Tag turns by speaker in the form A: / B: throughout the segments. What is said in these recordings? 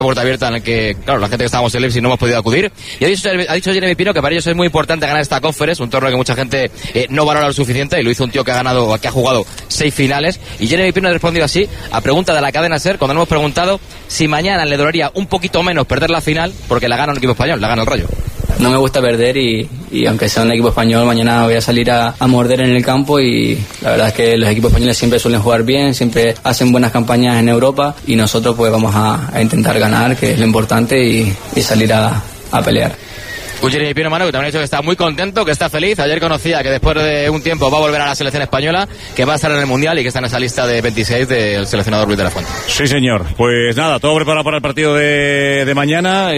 A: puerta abierta en el que, claro, la gente que estábamos en Leipzig no hemos podido acudir. Y ha dicho Jeremy Pino que para ellos es muy importante ganar esta Conference, un torneo que mucha gente no valora lo suficiente, y lo hizo un tío que ha jugado 6 finales. Y Jeremy Pino ha respondido así a pregunta de la cadena SER cuando le hemos preguntado si mañana le dolería un poquito menos perder la final porque la gana un equipo español, la gana el Rayo.
B: No me gusta perder y aunque sea un equipo español, mañana voy a salir a morder en el campo, y la verdad es que los equipos españoles siempre suelen jugar bien, siempre hacen buenas campañas en Europa, y nosotros pues vamos a intentar ganar, que es lo importante, y salir a pelear.
A: Jeremy Pino, Manu, que también ha dicho que está muy contento, que está feliz. Ayer conocía que después de un tiempo va a volver a la selección española, que va a estar en el Mundial y que está en esa lista de 26 del seleccionador Luis de la Fuente.
C: Sí, señor. Pues nada, todo preparado para el partido de mañana.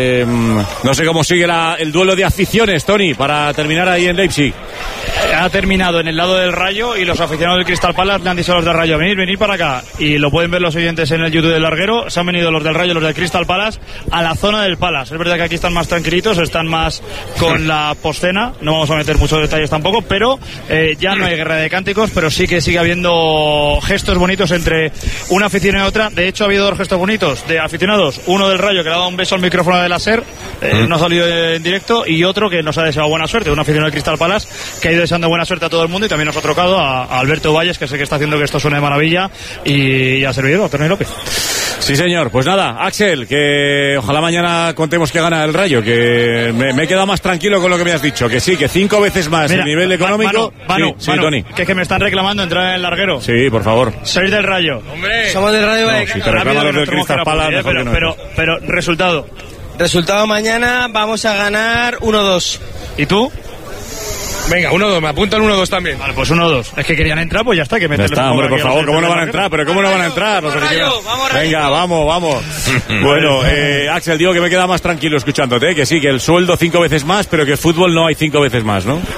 C: No sé cómo sigue el duelo de aficiones, Tony, para terminar ahí en Leipzig.
D: Ha terminado en el lado del Rayo, y los aficionados del Crystal Palace le han dicho a los del Rayo: venid para acá. Y lo pueden ver los oyentes en el YouTube del Larguero. Se han venido los del Rayo y los del Crystal Palace a la zona del Palace. Es verdad que aquí están más tranquilitos, están más con la postcena, no vamos a meter muchos detalles tampoco, pero ya no hay guerra de cánticos, pero sí que sigue habiendo gestos bonitos entre una afición y otra. De hecho, ha habido 2 gestos bonitos de aficionados, uno del Rayo que le ha dado un beso al micrófono de la SER, no ha salido en directo, y otro que nos ha deseado buena suerte, un aficionado del Crystal Palace que ha ido deseando buena suerte a todo el mundo, y también nos ha trocado a Alberto Valles, que sé que está haciendo que esto suene de maravilla, y a servidor, a Tony López.
C: Sí, señor. Pues nada, Axel, que ojalá mañana contemos que gana el Rayo, que me he quedado más tranquilo con lo que me has dicho, que sí, que 5 veces más. Mira, el nivel económico.
D: Manu,
C: sí, Tony.
D: Que es que me están reclamando entrar en el Larguero.
C: Sí, por favor.
D: Sois del Rayo.
E: Hombre, somos del Rayo.
C: No, si te reclaman los del Crystal Palace,
D: pero resultado.
E: Resultado mañana, vamos a ganar 1-2.
D: ¿Y tú?
F: Venga, 1-2, me apunta el 1-2 también.
D: Vale, pues 1-2. Es que querían entrar, pues ya está. Que meterles
C: está, hombre, por favor, ¿cómo no van a entrar? ¿Pero cómo no van a entrar?
E: Vamos, Rayo, vamos, Rayo.
C: Venga, vamos. Bueno, Axel, digo que me queda más tranquilo escuchándote, que sí, que el sueldo 5 veces más, pero que el fútbol no hay 5 veces más, ¿no?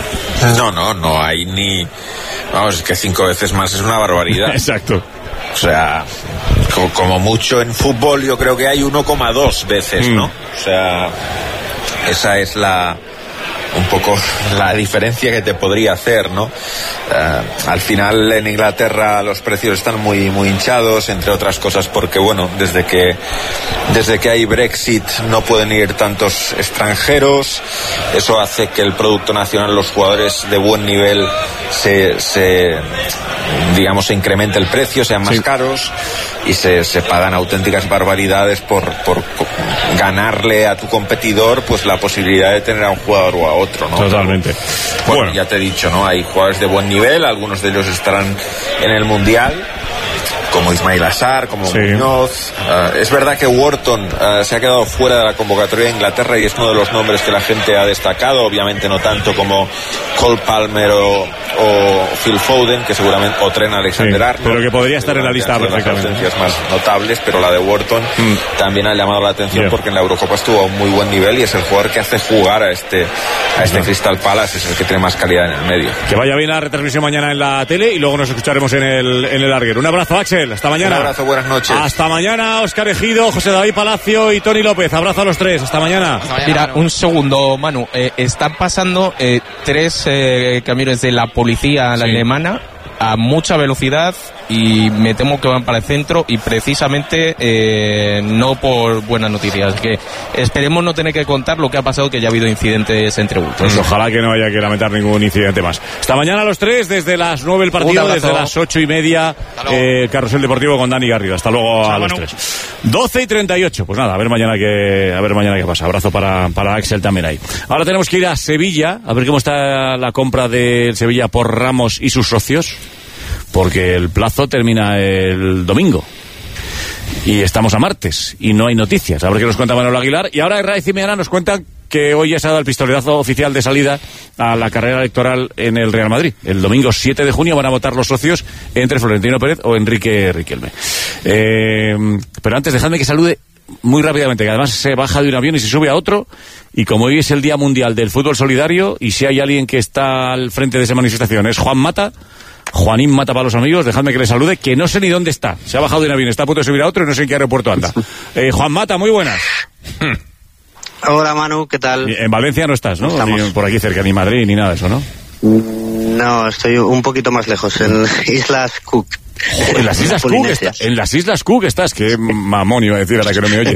G: No hay ni... Vamos, es que 5 veces más es una barbaridad.
C: Exacto.
G: O sea, como mucho en fútbol yo creo que hay 1,2 veces, ¿no? O sea, esa es un poco la diferencia que te podría hacer, ¿no? Al final en Inglaterra los precios están muy hinchados, entre otras cosas porque, bueno, desde que hay Brexit no pueden ir tantos extranjeros. Eso hace que el producto nacional, los jugadores de buen nivel se incremente el precio, sean más caros, y se pagan auténticas barbaridades por ganarle a tu competidor pues la posibilidad de tener a un jugador o a otro, ¿no?
C: Totalmente.
G: Bueno, ya te he dicho, ¿no? Hay jugadores de buen nivel, algunos de ellos estarán en el Mundial, como Ismail Assar, como Muñoz. Es verdad que Wharton se ha quedado fuera de la convocatoria de Inglaterra, y es uno de los nombres que la gente ha destacado, obviamente no tanto como Cole Palmer o Phil Foden, que seguramente, o Trent Alexander-Arnold,
C: pero que podría estar en la lista perfectamente.
G: Las ausencias más notables, pero la de Wharton también ha llamado la atención porque en la Eurocopa estuvo a un muy buen nivel, y es el jugador que hace jugar a este Crystal Palace, es el que tiene más calidad en el medio.
C: Que vaya bien la retransmisión mañana en la tele, y luego nos escucharemos en el Larguero. Un abrazo, Axel, hasta mañana.
G: Un abrazo, buenas noches.
C: Hasta mañana, Óscar Ejido, José David Palacio y Tony López. Abrazo a los 3, hasta mañana.
H: Mira, un segundo, Manu, están pasando 3 camiones de la policía alemana a mucha velocidad, y me temo que van para el centro, y precisamente no por buenas noticias. Que esperemos no tener que contar lo que ha pasado, que ya ha habido incidentes entre bultos.
C: Pues ojalá que no haya que lamentar ningún incidente más. Hasta mañana a los 3, desde las 9 el partido, desde las 8:30 Carrusel Deportivo con Dani Garrido. Hasta luego a los 3. 12:38. Pues nada, a ver mañana qué pasa. Abrazo para Axel también ahí. Ahora tenemos que ir a Sevilla, a ver cómo está la compra del Sevilla por Ramos y sus socios, porque el plazo termina el domingo y estamos a martes y no hay noticias. A ver qué nos cuenta Manolo Aguilar. Y ahora Herrera y Cimeana nos cuentan que hoy ya se ha dado el pistoletazo oficial de salida a la carrera electoral en el Real Madrid. El domingo 7 de junio van a votar los socios entre Florentino Pérez o Enrique Riquelme. Pero antes, dejadme que salude muy rápidamente, que además se baja de un avión y se sube a otro, y como hoy es el Día Mundial del Fútbol Solidario, y si hay alguien que está al frente de esa manifestación es Juan Mata, Juanín Mata para los amigos, dejadme que le salude, que no sé ni dónde está, se ha bajado de un avión, está a punto de subir a otro y no sé en qué aeropuerto anda. Juan Mata, muy buenas.
I: Hola Manu, ¿qué tal?
C: En Valencia no estás, ¿no? Ni por aquí cerca, ni Madrid, ni nada de eso, ¿no?
I: No, estoy un poquito más lejos, en Islas Cook.
C: En las Islas Cook estás. En las Islas Cook estás. Qué mamón iba a decir ahora que no me oye.